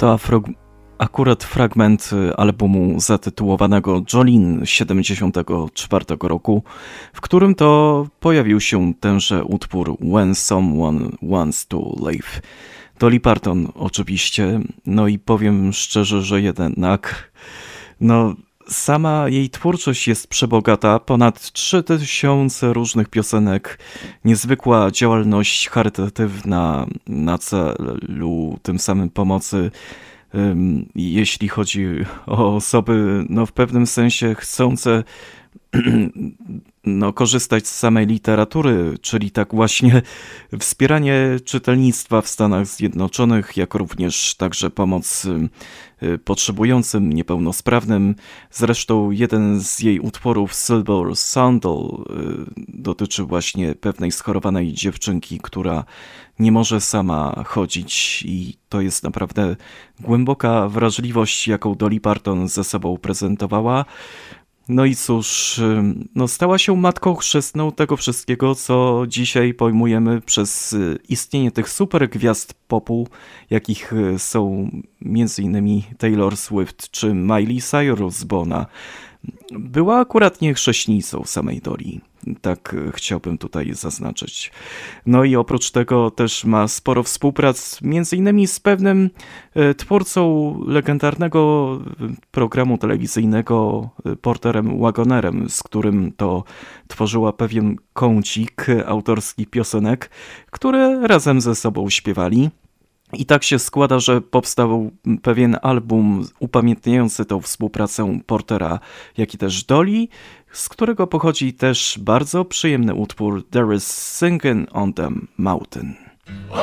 to akurat fragment albumu zatytułowanego Jolene 74 roku, w którym to pojawił się tenże utwór When Someone Wants to Live. Dolly Parton oczywiście, no i powiem szczerze, że jednak, sama jej twórczość jest przebogata, ponad 3000 różnych piosenek, niezwykła działalność charytatywna na celu tym samym pomocy, jeśli chodzi o osoby w pewnym sensie chcące korzystać z samej literatury, czyli tak właśnie wspieranie czytelnictwa w Stanach Zjednoczonych, jak również także pomoc potrzebującym, niepełnosprawnym. Zresztą jeden z jej utworów, Silver Sandal, dotyczy właśnie pewnej schorowanej dziewczynki, która nie może sama chodzić i to jest naprawdę głęboka wrażliwość, jaką Dolly Parton ze sobą prezentowała. No i cóż, stała się matką chrzestną tego wszystkiego, co dzisiaj pojmujemy przez istnienie tych super gwiazd popu, jakich są m.in. Taylor Swift czy Miley Cyrus, bo ona była akurat nie chrześcijanicą samej Dolly. Tak chciałbym tutaj zaznaczyć. No i oprócz tego też ma sporo współprac, między innymi z pewnym twórcą legendarnego programu telewizyjnego Porterem Wagonerem, z którym to tworzyła pewien kącik autorskich piosenek, które razem ze sobą śpiewali. I tak się składa, że powstał pewien album upamiętniający tą współpracę Portera, jak i też Dolly, z którego pochodzi też bardzo przyjemny utwór There is Singing on the Mountain.